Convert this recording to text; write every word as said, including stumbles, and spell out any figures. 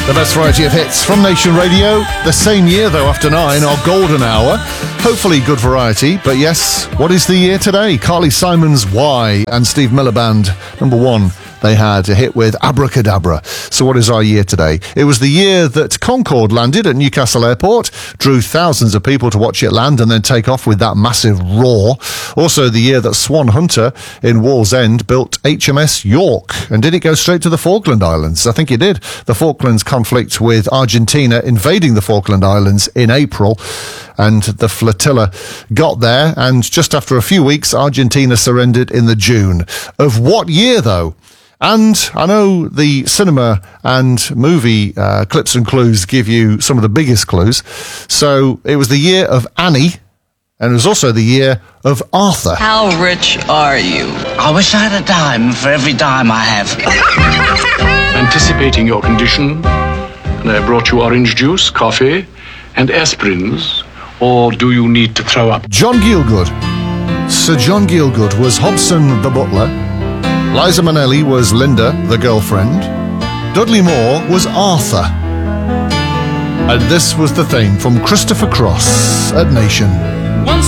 The best variety of hits from Nation Radio. The same year, though, after nine, our golden hour. Hopefully good variety, but yes, what is the year today? Carly Simon's Why and Steve Miller Band, number one. They had a hit with Abracadabra. So what is our year today? It was the year that Concorde landed at Newcastle Airport, drew thousands of people to watch it land and then take off with that massive roar. Also the year that Swan Hunter in Wallsend built H M S York. And did it go straight to the Falkland Islands? I think it did. The Falklands conflict with Argentina invading the Falkland Islands in April. And the flotilla got there. And just after a few weeks, Argentina surrendered in the June. Of what year, though? And I know the cinema and movie uh, clips and clues give you some of the biggest clues. So it was the year of Annie, and it was also the year of Arthur. How rich are you? I wish I had a dime for every dime I have. Anticipating your condition, I brought you orange juice, coffee, and aspirins. Or do you need to throw up? John Gielgud. Sir John Gielgud was Hobson the butler. Liza Minnelli was Linda, the girlfriend. Dudley Moore was Arthur. And this was the theme from Christopher Cross at Nation. Once